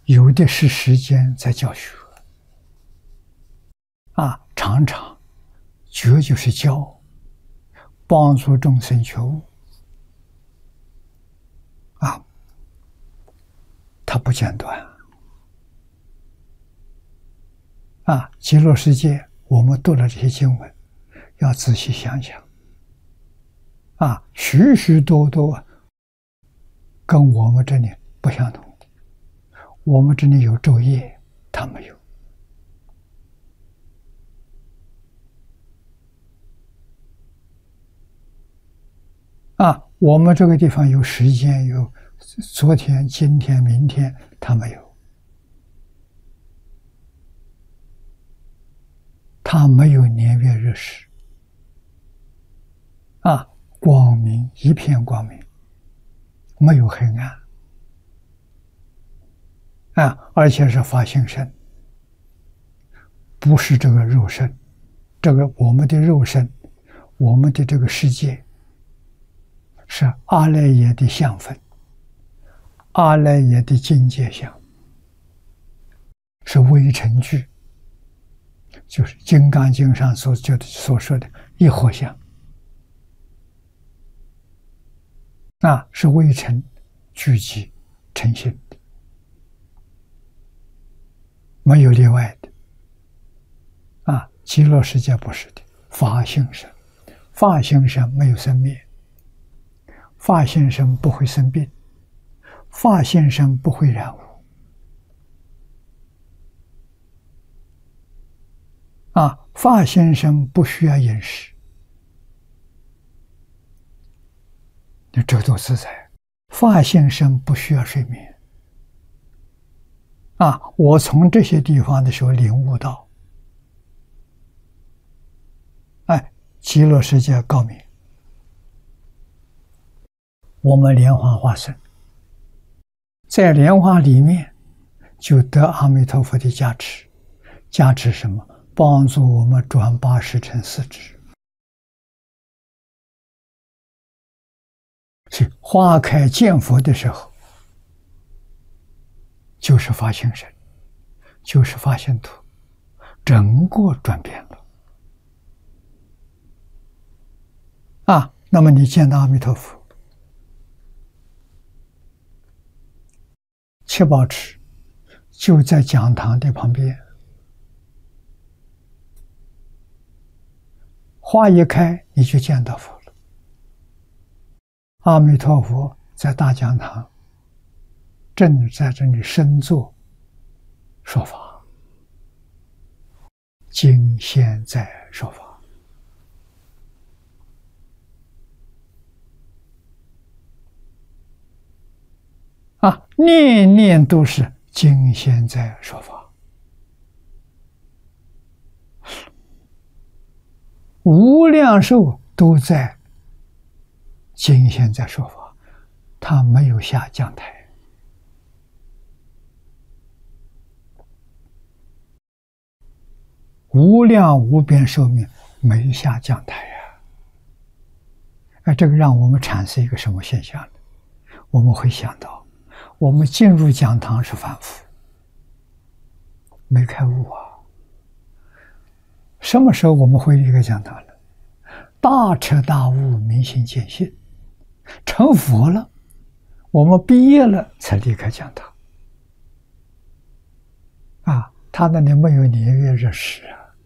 有的是时间在教学常常觉就是教，帮助众生觉悟它不间断极乐世界，我们读了这些经文，要仔细想想许许多多跟我们这里不相同的，我们这里有昼夜，他没有我们这个地方有时间，有昨天、今天、明天，他没有，他没有年月日时光明一片光明，没有黑暗而且是法性身，不是这个肉身，这个我们的肉身，我们的这个世界是阿赖耶的相分，阿赖耶的境界相，是微尘具，就是《金刚经》上所说的一合相是微尘聚集成性的，没有例外的极乐世界不是的，法性身，法性身没有生灭，法性身不会生病，法性身不会染污法性身不需要饮食，你这多自在。法性身不需要睡眠我从这些地方的时候领悟到极乐世界高明，我们莲花化身在莲花里面就得阿弥陀佛的加持，加持什么？帮助我们转80成4智。所以花开见佛的时候，就是法性身，就是法性土，整个转变了那么你见到阿弥陀佛，七宝池就在讲堂的旁边，花一开你就见到佛了。阿弥陀佛在大讲堂正在这里深坐说法，今现在说法念念都是今现在说法，无量寿都在今现在说法，他没有下讲台无量无边寿命没下讲台这个让我们产生一个什么现象呢？我们会想到我们进入讲堂是凡夫，没开悟什么时候我们会离开讲堂呢？大彻大悟，明心见性，成佛了，我们毕业了才离开讲堂他那里没有年月日时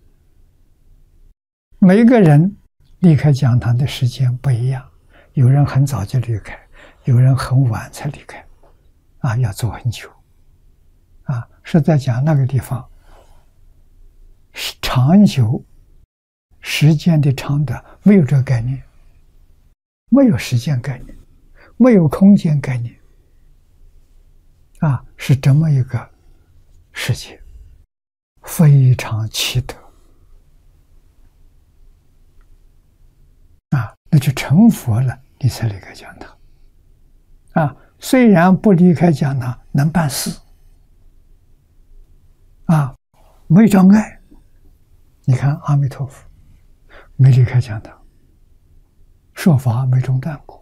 每个人离开讲堂的时间不一样，有人很早就离开，有人很晚才离开要走很久是在讲那个地方长久时间的长短没有这个概念，没有时间概念，没有空间概念是这么一个世界，非常奇特那就成佛了，你才离开讲堂虽然不离开讲堂能办事没障碍。你看阿弥陀佛没离开讲堂，说法没中断过